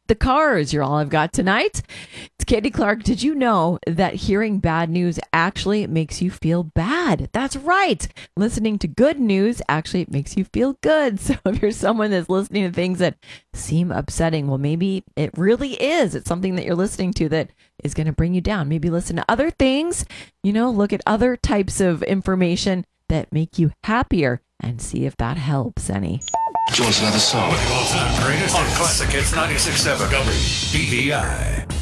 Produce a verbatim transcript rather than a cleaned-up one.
the cars. You're all I've got tonight. It's Katie Clark. Did you know that hearing bad news actually makes you feel bad? That's right. Listening to good news actually makes you feel good. So if you're someone that's listening to things that seem upsetting, well, maybe it really is. It's something that you're listening to that is going to bring you down. Maybe listen to other things, you know, look at other types of information that make you happier and see if that helps any. Do you want another song? All time greatest on Classic Hits ninety-six point seven W B V I.